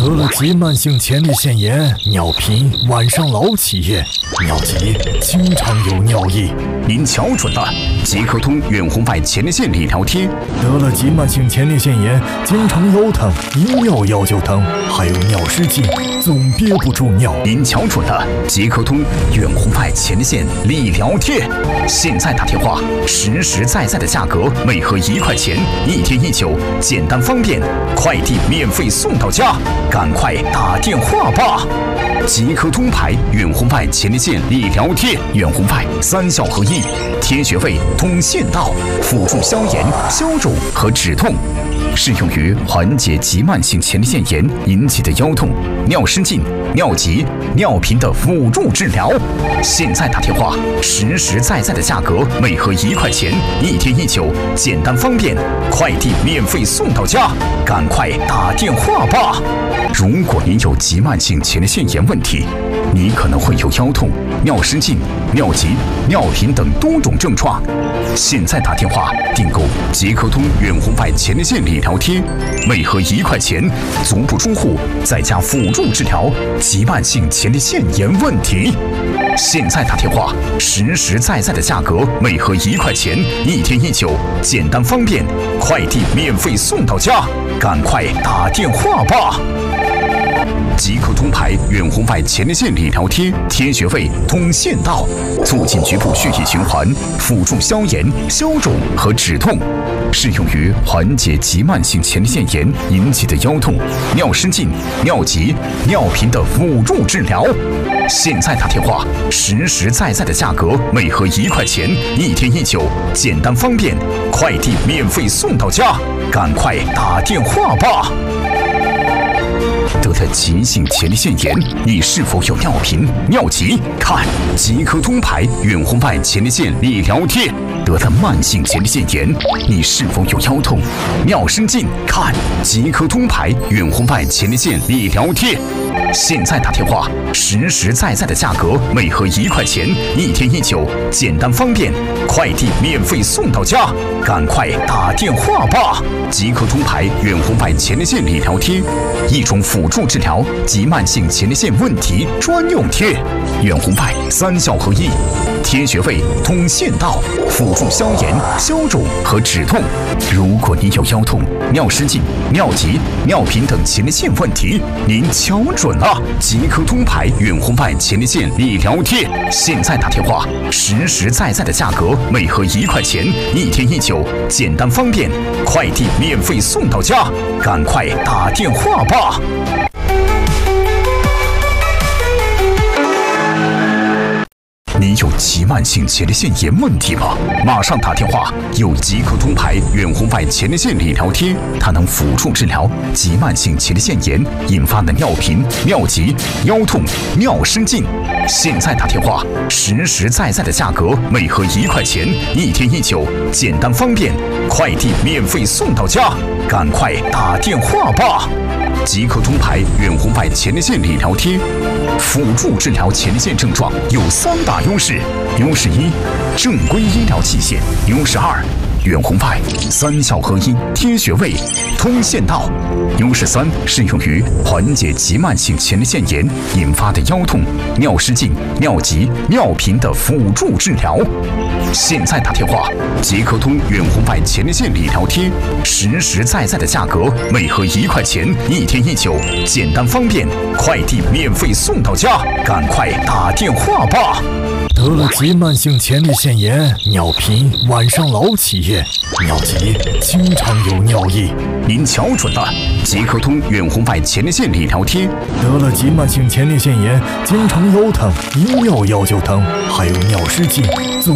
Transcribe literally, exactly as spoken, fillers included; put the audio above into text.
得了急慢性前列腺炎、尿频、晚上老起夜、尿急，经常有尿意。 您瞧准了，即刻通远红外前列腺理疗贴。 得了急慢性前列腺炎，经常腰疼，一尿腰就疼，还有尿失禁，总憋不住尿。 您瞧准了，即刻通远红外前列腺理疗贴。现在打电话，实实在在的价格，每盒一块钱，一天一九，简单方便，快递免费送到家。赶快打电话吧！即刻通牌远红外前列腺理疗贴，远红外三效合一，贴穴位、通腺道，辅助消炎、消肿和止痛，适用于缓解急慢性前列腺炎引起的腰痛、尿失禁、尿急、尿频的辅助治疗。现在打电话，实实在在的价格，每盒一块钱，一天一九，简单方便，快递免费送到家。赶快打电话吧！如果您有急慢性前列腺炎问题，你可能会有腰痛、尿失禁、尿急、尿频等多种症状。现在打电话订购即刻通远红外前列腺理疗贴，每盒一块钱，足不出户，在家辅助治疗急慢性前列腺炎问题。现在打电话，实实在在的价格，每盒一块钱，一天一九，简单方便，快递免费送到家。赶快打电话吧！即刻通牌远红外前列腺理疗贴，贴穴位、通腺道，促进局部血液循环，辅助消炎、消肿和止痛，适用于缓解急慢性前列腺炎引起的腰痛、尿失禁、尿急、尿频的辅助治疗。现在打电话，实实在在的价格，每盒一块钱，一天一九，简单方便，快递免费送到家。赶快打电话吧！得了急性前列腺炎，你是否有尿频、尿急？看即刻通牌远红外前列腺理疗贴。得了慢性前列腺炎，你是否有腰痛、尿失禁？看即刻通牌远红外前列腺理疗贴。现在打电话，实实在在的价格，每盒一块钱，一天一九，简单方便，快递免费送到家。赶快打电话吧！即刻通牌远红外前列腺理疗贴，一种辅助治疗急慢性前列腺问题专用贴，远红外三效合一，贴穴位、通腺道，辅助消炎、消肿和止痛。如果您有腰痛、尿失禁、尿急、尿频等前列腺问题，您瞧准了，即刻通牌远红外前列腺理疗贴。现在打电话，实实在在的价格，每盒一块钱，一天一九，简单方便，快递免费送到家。赶快打电话吧！你有急慢性前列腺炎问题吗？马上打电话！有即刻通牌远红外前列腺理疗贴，它能辅助治疗急慢性前列腺炎引发的尿频、尿急、腰痛、尿失禁。现在打电话，实实在在的价格，每盒一块钱，一天一九，简单方便，快递免费送到家。赶快打电话吧！即刻通牌远红外前列腺理疗贴，辅助治疗前列腺症状有三大优势：优势一，正规医疗器械；优势二，远红外三效合一，贴穴位、通腺道；优势三，适用于缓解急慢性前列腺炎引发的腰痛、尿失禁、尿急、尿频的辅助治疗。现在打电话，即刻通远红外前列腺理疗贴，实实在在的价格，每盒一块钱，一天一九，简单方便，快递免费送到家。赶快打电话吧！ 得了急慢性前列腺炎、尿频、晚上老起夜、尿急，经常有尿意。 您瞧准了，即刻通远红外前列腺理疗贴。 得了急慢性前列腺炎，经常腰疼，一尿腰就疼，还有尿失禁，总